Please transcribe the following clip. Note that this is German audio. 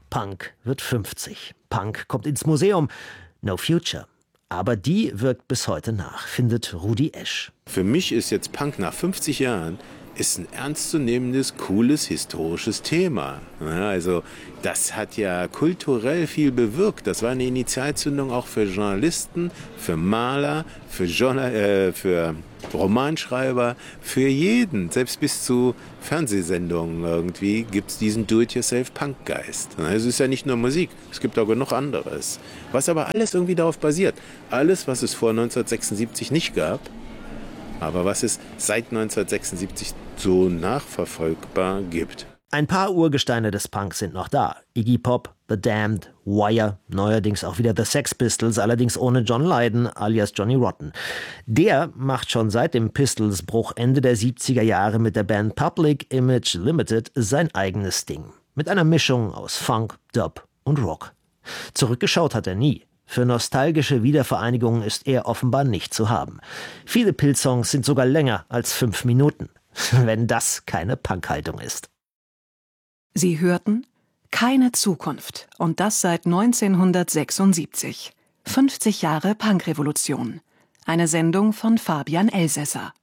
Punk wird 50. Punk kommt ins Museum. No Future. Aber die wirkt bis heute nach, findet Rudi Esch. Für mich ist jetzt Punk nach 50 Jahren ist ein ernstzunehmendes, cooles, historisches Thema. Ja, also das hat ja kulturell viel bewirkt. Das war eine Initialzündung auch für Journalisten, für Maler, für Romanschreiber, für jeden. Selbst bis zu Fernsehsendungen irgendwie gibt es diesen Do-it-yourself-Punk-Geist. Also es ist ja nicht nur Musik, es gibt auch genug anderes. Was aber alles irgendwie darauf basiert. Alles, was es vor 1976 nicht gab, aber was es seit 1976 so nachverfolgbar gibt. Ein paar Urgesteine des Punks sind noch da. Iggy Pop, The Damned, Wire, neuerdings auch wieder The Sex Pistols, allerdings ohne John Lydon alias Johnny Rotten. Der macht schon seit dem Pistols-Bruch Ende der 70er Jahre mit der Band Public Image Limited sein eigenes Ding. Mit einer Mischung aus Funk, Dub und Rock. Zurückgeschaut hat er nie. Für nostalgische Wiedervereinigungen ist er offenbar nicht zu haben. Viele Pil-Songs sind sogar länger als 5 Minuten. Wenn das keine Punkhaltung ist. Sie hörten Keine Zukunft. Und das seit 1976. 50 Jahre Punkrevolution. Eine Sendung von Fabian Elsässer.